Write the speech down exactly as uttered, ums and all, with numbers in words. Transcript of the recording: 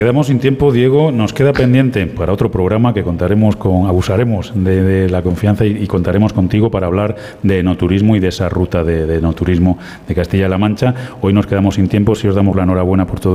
Quedamos sin tiempo, Diego. Nos queda pendiente para otro programa que contaremos con, abusaremos de, de la confianza y, y contaremos contigo para hablar de enoturismo y de esa ruta de, de enoturismo de Castilla-La Mancha. Hoy nos quedamos sin tiempo. Si os damos la enhorabuena por todo